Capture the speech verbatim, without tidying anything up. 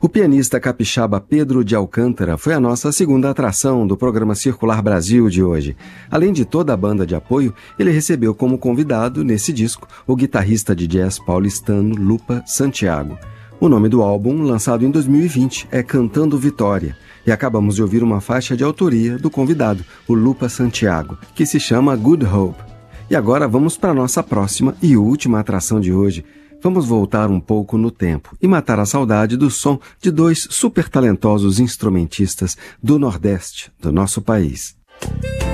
O pianista capixaba Pedro de Alcântara foi a nossa segunda atração do programa Circular Brasil de hoje. Além de toda a banda de apoio, ele recebeu como convidado, nesse disco, o guitarrista de jazz paulistano Lupa Santiago. O nome do álbum, lançado em dois mil e vinte, é Cantando Vitória, e acabamos de ouvir uma faixa de autoria do convidado, o Lupa Santiago, que se chama Good Hope. E agora vamos para a nossa próxima e última atração de hoje. Vamos voltar um pouco no tempo e matar a saudade do som de dois super talentosos instrumentistas do Nordeste do nosso país.